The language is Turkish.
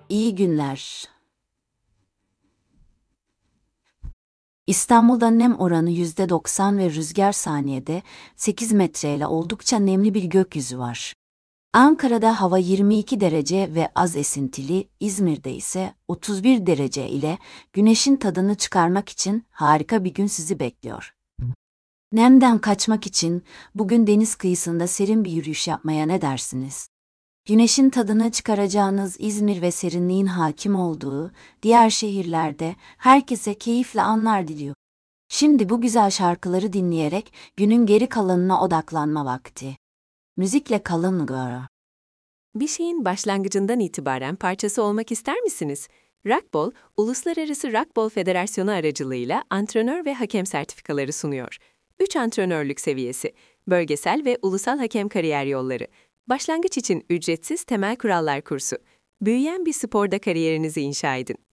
İyi günler. İstanbul'da nem oranı %90 ve rüzgar saniyede 8 metreyle oldukça nemli bir gökyüzü var. Ankara'da hava 22 derece ve az esintili, İzmir'de ise 31 derece ile güneşin tadını çıkarmak için harika bir gün sizi bekliyor. Nemden kaçmak için bugün deniz kıyısında serin bir yürüyüş yapmaya ne dersiniz? Güneşin tadını çıkaracağınız İzmir ve serinliğin hakim olduğu diğer şehirlerde herkese keyifli anlar diliyor. Şimdi bu güzel şarkıları dinleyerek günün geri kalanına odaklanma vakti. Müzikle kalın gara. Bir şeyin başlangıcından itibaren parçası olmak ister misiniz? Rockball, Uluslararası Rockball Federasyonu aracılığıyla antrenör ve hakem sertifikaları sunuyor. 3 antrenörlük seviyesi, bölgesel ve ulusal hakem kariyer yolları, başlangıç için ücretsiz temel kurallar kursu. Büyüyen bir sporda kariyerinizi inşa edin.